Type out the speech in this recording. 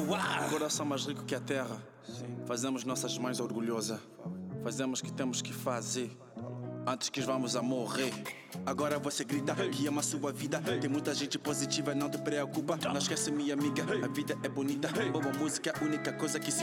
Coração mais rico que a terra. Fazemos nossas mães orgulhosas. Fazemos o que temos que fazer antes que vamos a morrer. Agora você grita que ama a sua vida. Tem muita gente positiva, não te preocupa. Não esquece, minha amiga, a vida é bonita. Boa música é a única coisa que se